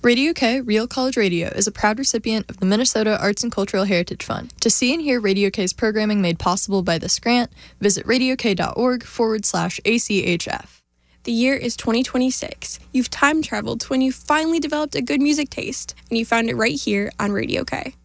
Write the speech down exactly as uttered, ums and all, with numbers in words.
Radio K, Real College Radio, is a proud recipient of the Minnesota Arts and Cultural Heritage Fund. To see and hear Radio K's programming made possible by this grant, visit radiok.org forward slash ACHF. The year is twenty twenty-six. You've time traveled to when you finally developed a good music taste, and you found it right here on Radio K.